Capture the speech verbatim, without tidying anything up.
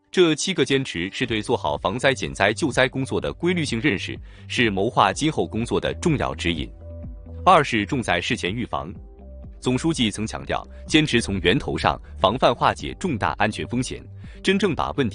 这七个坚持是对做好防灾减灾救灾工作的规律性认识，是谋划今后工作的重要指引。二是重在事前预防。总书记曾强调，坚持从源头上防范化解重大安全风险，真正把问题